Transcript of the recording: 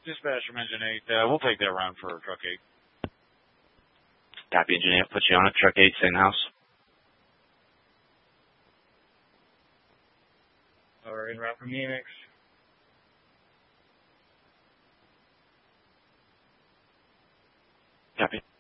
Dispatch from Engine 8. We'll take that round for Truck 8. Copy, Engine 8. Put you on it. Truck 8, same house. Or en route from Phoenix. Copy.